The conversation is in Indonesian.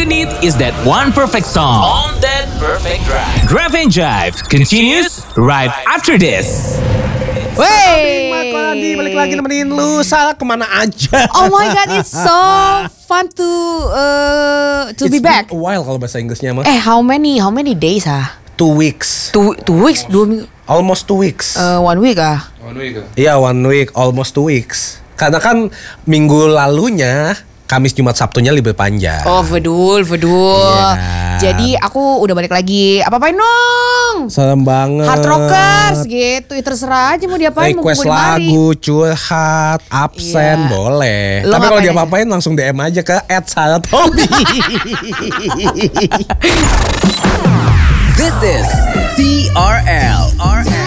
you need is that one perfect song on that perfect drive. Drive and Jive continues right after this. Wey. Mat Koladi balik lagi nemenin lu. Salah kemana aja? Oh my god, it's so fun to be back. It's been a while kalau bahasa Inggrisnya mah. How many days 2 weeks. Two weeks, 2 minggu. Almost 2 weeks. 1 week Iya, 1 week, almost 2 weeks. Karena kan minggu lalunya Kamis, Jumat, Sabtunya libur panjang. Oh, bedul. Iya. Jadi aku udah balik lagi. Apa-apain dong? Serem banget. Hard rockers gitu. Ya terserah aja mau diapain. Request lagu, curhat, absen, Iya. boleh. Lo Tapi kalau ngapain diapa-apain langsung DM aja ke @salathobi. This is TRL